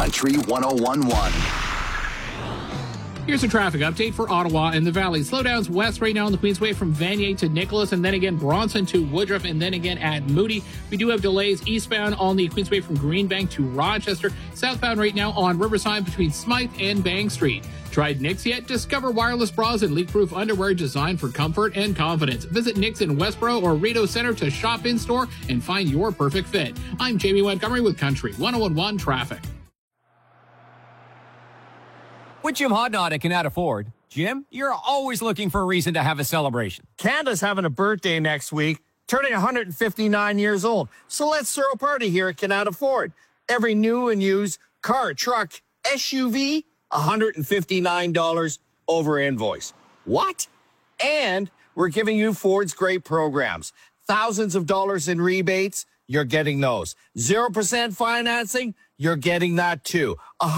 Country 101.1. Here's a traffic update for Ottawa and the Valley. Slowdowns west right now on the Queensway from Vanier to Nicholas, and then again Bronson to Woodruff, and then again at Moody. We do have delays eastbound on the Queensway from Greenbank to Rochester. Southbound right now on Riverside between Smythe and Bank Street. Tried Knix yet? Discover wireless bras and leak-proof underwear designed for comfort and confidence. Visit Knix in Westboro or Rideau Center to shop in-store and find your perfect fit. I'm Jamie Montgomery with Country 101.1 Traffic. With Jim Hodnott at Canada Ford. Jim, you're always looking for a reason to have a celebration. Canada's having a birthday next week, turning 159 years old. So let's throw a party here at Canada Ford. Every new and used car, truck, SUV, $159 over invoice. What? And we're giving you Ford's great programs. Thousands of dollars in rebates, you're getting those. 0% financing, you're getting that too.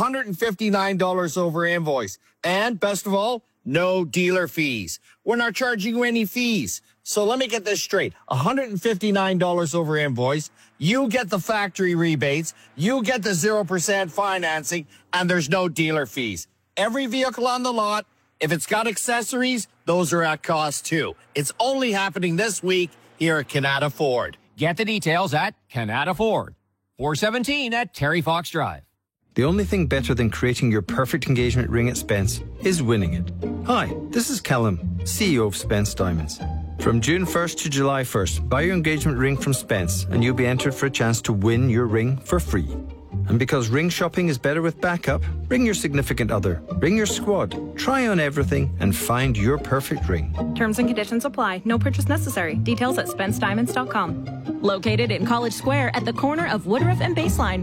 $159 over invoice. And best of all, no dealer fees. We're not charging you any fees. So let me get this straight. $159 over invoice. You get the factory rebates. You get the 0% financing, and there's no dealer fees. Every vehicle on the lot, if it's got accessories, those are at cost too. It's only happening this week here at Canada Ford. Get the details at Canada Ford. 417 at Terry Fox Drive. The only thing better than creating your perfect engagement ring at Spence is winning it. Hi, this is Callum, CEO of Spence Diamonds. From June 1st to July 1st, buy your engagement ring from Spence and you'll be entered for a chance to win your ring for free. And because ring shopping is better with backup, ring your significant other, ring your squad, try on everything and find your perfect ring. Terms and conditions apply. No purchase necessary. Details at SpenceDiamonds.com. Located in College Square at the corner of Woodruff and Baseline.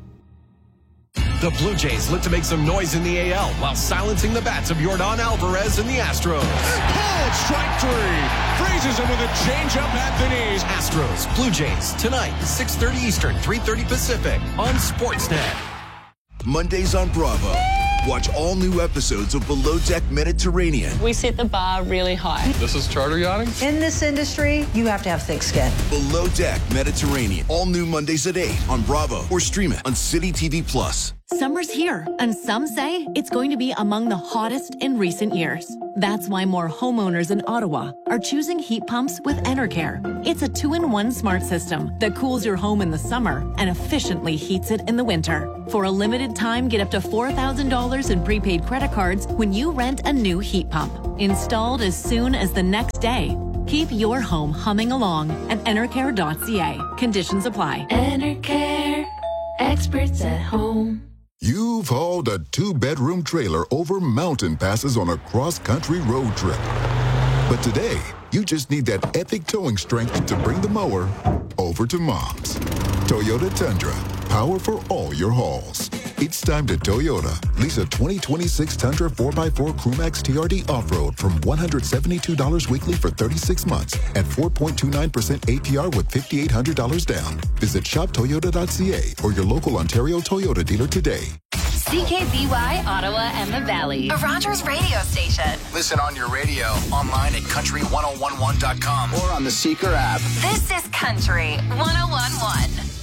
The Blue Jays look to make some noise in the AL while silencing the bats of Yordan Alvarez and the Astros. Pulled, strike three. Freezes him with a changeup at the knees. Astros, Blue Jays, tonight, 6:30 Eastern, 3:30 Pacific on Sportsnet. Mondays on Bravo. Watch all new episodes of Below Deck Mediterranean. We set the bar really high. This is charter yachting? In this industry, you have to have thick skin. Below Deck Mediterranean. All new Mondays at 8 on Bravo or stream it on City TV Plus. Summer's here, and some say it's going to be among the hottest in recent years. That's why more homeowners in Ottawa are choosing heat pumps with Enercare. It's a 2-in-1 smart system that cools your home in the summer and efficiently heats it in the winter. For a limited time, get up to $4,000 in prepaid credit cards when you rent a new heat pump. Installed as soon as the next day. Keep your home humming along at Enercare.ca. Conditions apply. Enercare. Experts at home. You've hauled a 2-bedroom trailer over mountain passes on a cross-country road trip. But today, you just need that epic towing strength to bring the mower over to Mom's. Toyota Tundra, power for all your hauls. It's time to Toyota. Lease a 2026 Tundra 4x4 Crewmax TRD Off-Road from $172 weekly for 36 months at 4.29% APR with $5,800 down. Visit shoptoyota.ca or your local Ontario Toyota dealer today. CKBY, Ottawa and the Valley. A Rogers radio station. Listen on your radio, online at country1011.com or on the Seeker app. This is Country 101.1.